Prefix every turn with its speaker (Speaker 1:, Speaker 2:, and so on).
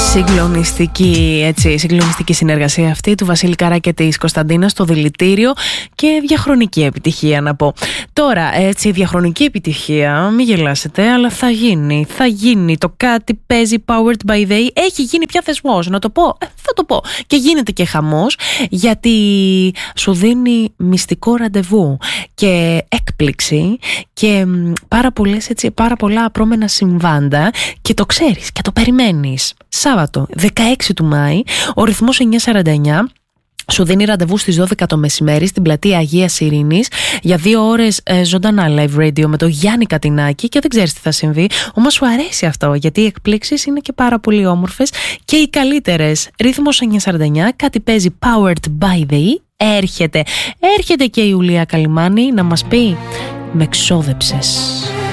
Speaker 1: Συγκλονιστική συνεργασία αυτή του Βασίλη Καρά και της Κωνσταντίνας στο Δηλητήριο και διαχρονική επιτυχία να πω. Τώρα διαχρονική επιτυχία, μην γελάσετε, αλλά θα γίνει το κάτι παίζει Powered by They, έχει γίνει πια θεσμός, να το πω, θα το πω, και γίνεται και χαμός γιατί σου δίνει μυστικό ραντεβού και έκπληξη και πάρα πολλά απρόμενα συμβάντα και το ξέρεις και το περιμένεις. Σάββατο 16 του Μάη, ο ρυθμός 949 σου δίνει ραντεβού στις 12 το μεσημέρι στην πλατεία Αγίας Ειρήνης για 2 ώρες ζωντανά live radio με το Γιάννη Κατινάκη και δεν ξέρεις τι θα συμβεί, όμως σου αρέσει αυτό γιατί οι εκπλήξεις είναι και πάρα πολύ όμορφες και οι καλύτερες. Ρύθμος 949, κάτι παίζει Powered by the έρχεται και η Ιουλία Καλυμάνη να μας πει «Με ξόδεψες».